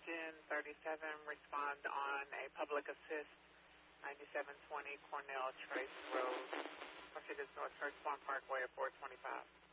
Engine 37, respond on a public assist, 9720 Cornell Trace Road, Mercedes North First Farm Parkway at 425.